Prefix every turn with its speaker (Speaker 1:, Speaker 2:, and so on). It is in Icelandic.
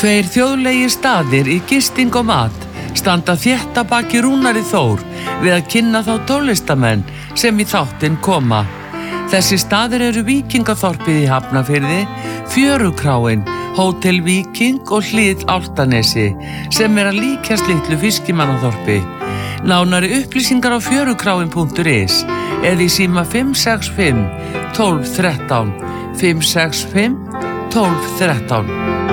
Speaker 1: Tveir þjóðlegir staðir í gisting og mat standa þétt að baki Rúnari Þór við að kynna þá tónlistamenn sem í þáttinn koma. Þessi staðir eru Víkingaþorpið í Hafnarfirði, Fjörukráin, Hótel Víking og Hlið Álftanesi sem að líkjast litlu fiskimannaþorpi. Nánari upplýsingar á fjörukráin.is eða í síma 565 12 13 565 12 13.